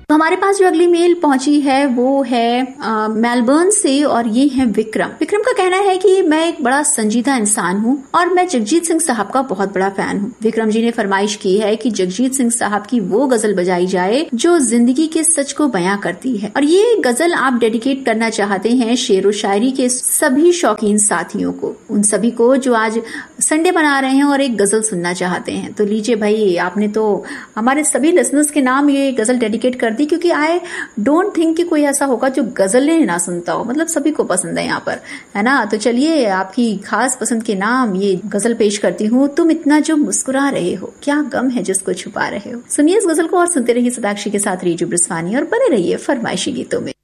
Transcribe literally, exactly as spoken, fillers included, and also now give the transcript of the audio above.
तो हमारे पास जो अगली मेल पहुंची है वो है मेलबर्न से और ये है विक्रम। विक्रम का कहना है कि मैं एक बड़ा संजीदा इंसान हूं और मैं जगजीत सिंह साहब का बहुत बड़ा फैन हूं। विक्रम जी ने फरमाइश की है कि जगजीत सिंह साहब की वो गजल बजाई जाए जो जिंदगी के सच को बयां करती है, और ये गजल आप डेडिकेट करना चाहते हैं शेरो शायरी के सभी शौकीन साथियों को, उन सभी को जो आज संडे बना रहे हैं और एक गजल सुनना चाहते हैं। तो लीजिए भाई, आपने तो हमारे सभी लिसनर्स के नाम ये गजल डेडिकेट कर दी, क्योंकि आई डोंट थिंक कि कोई ऐसा होगा जो गजलें ना सुनता हो, मतलब सभी को पसंद है यहाँ पर, है ना। तो चलिए आपकी खास पसंद के नाम ये गजल पेश करती हूँ। तुम इतना जो मुस्कुरा रहे हो, क्या गम है जिसको छुपा रहे हो। सुनिए इस गजल को और सुनते रहिए सदाक्षी के साथ रेडियो ब्रिस्वानी, और बने रहिए फरमाइशी गीतों में।